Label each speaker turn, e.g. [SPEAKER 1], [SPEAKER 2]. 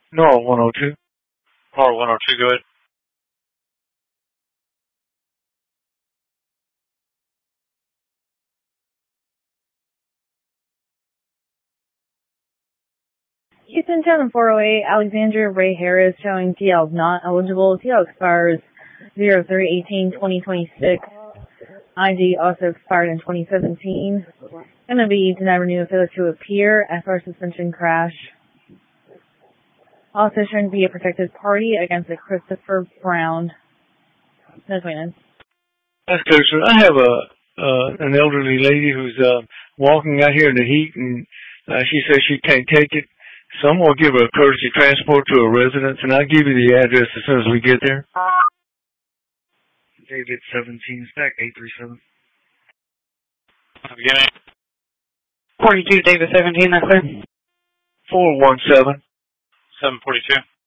[SPEAKER 1] No, 102.
[SPEAKER 2] Or 102, go ahead.
[SPEAKER 3] Houston Town 408, Alexandria Ray Harris showing TL is not eligible. TL expires 03/18/2026. ID also expired in 2017. Going to be denied renewal failure to appear, SR suspension crash. Also shown to be a protected party against a Christopher Brown. No 29.
[SPEAKER 1] That's good, sir. I have an elderly lady who's walking out here in the heat, and she says she can't take it. So I'm going to give her a courtesy transport to a residence, and I'll give you the address as soon as we get there. David 17, stack 837.
[SPEAKER 2] Beginning.
[SPEAKER 4] 42, David 17, that's clear.
[SPEAKER 1] 417.
[SPEAKER 2] 742.